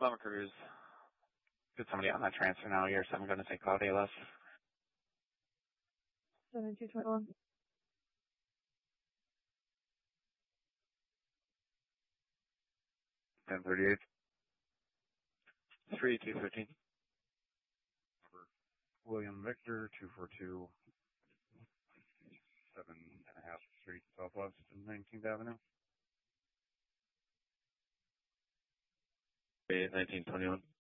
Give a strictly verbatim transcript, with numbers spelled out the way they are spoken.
Bummer Cruise. Get somebody on that transfer now. You're seven going to take Cloud A L S. seven two twenty-one. ten thirty-eight. three two fifteen. William Victor, two four two, seven and a half Street, Southwest nineteenth Avenue. nineteen twenty-one.